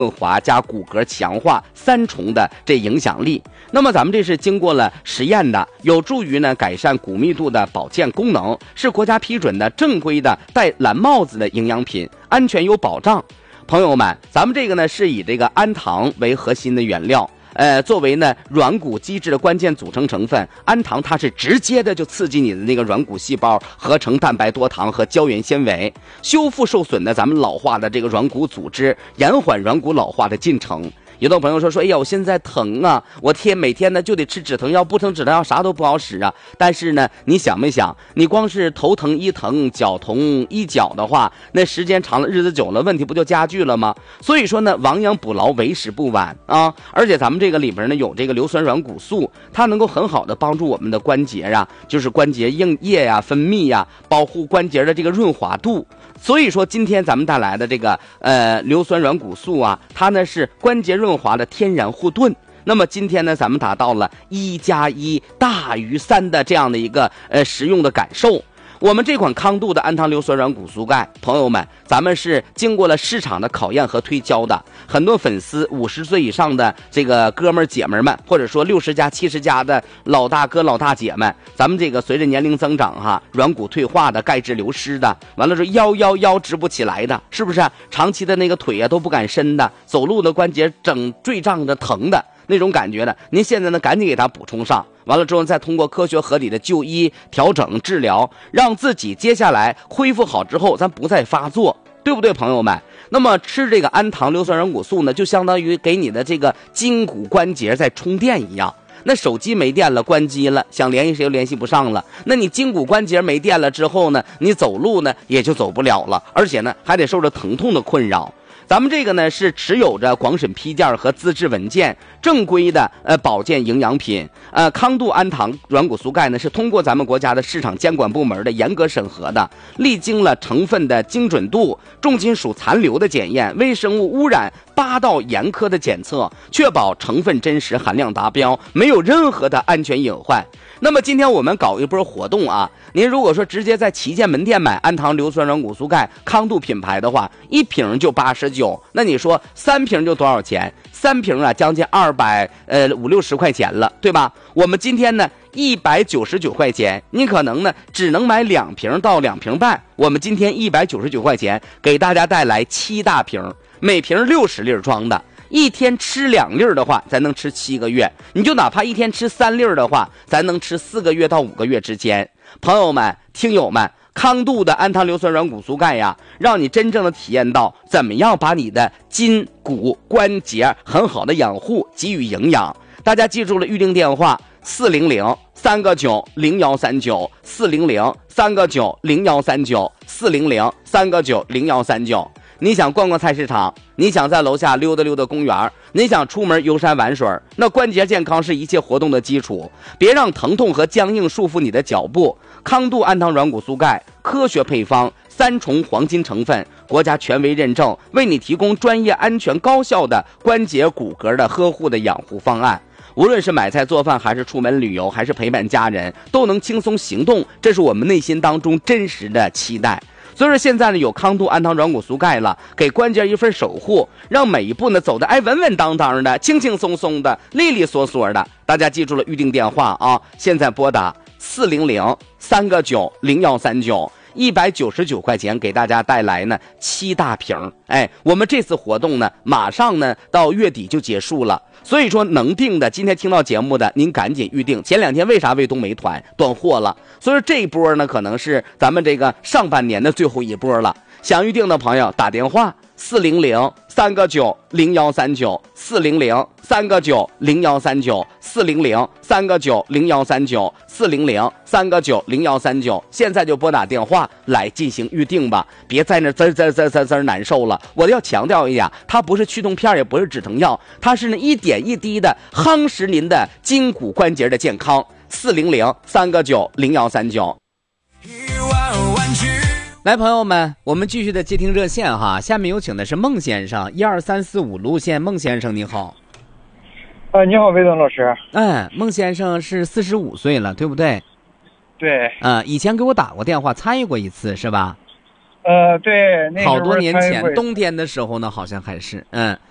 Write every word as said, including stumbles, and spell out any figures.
润滑加骨骼强化三重的这影响力。那么咱们这是经过了实验的，有助于呢改善骨密度的保健功能，是国家批准的正规的戴蓝帽子的营养品，安全有保障。朋友们，咱们这个呢是以这个氨糖为核心的原料，呃，作为呢软骨机制的关键组成成分，氨糖它是直接的就刺激你的那个软骨细胞合成蛋白多糖和胶原纤维，修复受损的咱们老化的这个软骨组织，延缓软骨老化的进程。有的朋友说说，哎呀，我现在疼啊，我天每天呢就得吃止疼药，不吃止疼药啥都不好使啊。但是呢，你想没想，你光是头疼医疼，脚疼医脚的话，那时间长了，日子久了，问题不就加剧了吗？所以说呢，亡羊补牢，为时不晚啊。而且咱们这个里边呢有这个硫酸软骨素，它能够很好的帮助我们的关节啊，就是关节硬液呀、啊、分泌呀、啊，保护关节的这个润滑度。所以说今天咱们带来的这个呃硫酸软骨素啊，它呢是关节润滑的天然护盾。那么今天呢咱们达到了一加一大于三的这样的一个呃实用的感受。我们这款康度的氨糖硫酸软骨素钙，朋友们，咱们是经过了市场的考验和推销的。很多粉丝五十岁以上的这个哥们儿姐们们，或者说六十加七十加的老大哥老大姐们，咱们这个随着年龄增长哈，软骨退化的，钙质流失的，完了说腰腰腰直不起来的，是不是？长期的那个腿啊都不敢伸的，走路的关节整坠胀着疼的那种感觉的，您现在呢赶紧给它补充上，完了之后再通过科学合理的就医调整治疗，让自己接下来恢复好之后咱不再发作，对不对朋友们？那么吃这个氨糖硫酸软骨素呢，就相当于给你的这个筋骨关节在充电一样。那手机没电了，关机了，想联系谁又联系不上了，那你筋骨关节没电了之后呢，你走路呢也就走不了了，而且呢还得受着疼痛的困扰。咱们这个呢是持有着广审批件和资质文件，正规的呃保健营养品。呃，康度氨糖软骨素钙呢是通过咱们国家的市场监管部门的严格审核的，历经了成分的精准度、重金属残留的检验、微生物污染八道严苛的检测，确保成分真实、含量达标，没有任何的安全隐患。那么今天我们搞一波活动啊，您如果说直接在旗舰门店买氨糖硫酸软骨素钙康度品牌的话，一瓶就八十九，那你说三瓶就多少钱？三瓶啊，将近二百呃五六十块钱了，对吧？我们今天呢一百九十九块钱，你可能呢只能买两瓶到两瓶半，我们今天一百九十九块钱给大家带来七大瓶，每瓶六十粒装的。一天吃两粒的话，咱能吃七个月；你就哪怕一天吃三粒的话，咱能吃四个月到五个月之间。朋友们、听友们，康度的氨糖硫酸软骨素钙呀，让你真正的体验到怎么样把你的筋骨关节很好的养护，给予营养。大家记住了预定电话：四零零三个九零幺三九，四零零三个九零幺三九，四零零三个九零幺三九。你想逛逛菜市场，你想在楼下溜达溜达公园，你想出门游山玩水，那关节健康是一切活动的基础，别让疼痛和僵硬束缚你的脚步。康度氨糖软骨素钙，科学配方，三重黄金成分，国家权威认证，为你提供专业、安全、高效的关节骨骼的呵护的养护方案。无论是买菜做饭，还是出门旅游，还是陪伴家人，都能轻松行动，这是我们内心当中真实的期待。所以说现在呢有康度氨糖软骨素钙了，给关节一份守护，让每一步呢走得哎稳稳当当的，轻轻松松的，利利索索的。大家记住了预定电话啊，现在拨打四零零三个九零幺三九，一百九十九块钱给大家带来呢七大瓶。哎，我们这次活动呢马上呢到月底就结束了，所以说能订的，今天听到节目的您赶紧预定。前两天为啥卫东没团断货了？所以说这一波呢可能是咱们这个上半年的最后一波了。想预定的朋友打电话四零零三个九零幺三九，四零零三个九零幺三九，四零零三个九零幺三九，四零零三个九零幺三九，现在就拨打电话来进行预定吧，别在那滋滋滋滋滋难受了。我要强调一下，它不是驱动片，也不是止疼药，它是呢一点一滴的夯实您的筋骨关节的健康。四零零三个九零幺三九。来，朋友们，我们继续的接听热线哈。下面有请的是孟先生，一二三四五路线。孟先生你好。 呃，你好，魏东老师。 嗯，孟先生是四十五岁了，对不对？ 对。 嗯，以前给我打过电话，参与过一次是吧？ 呃，对，那好多年前冬天的时候呢，好像还是嗯。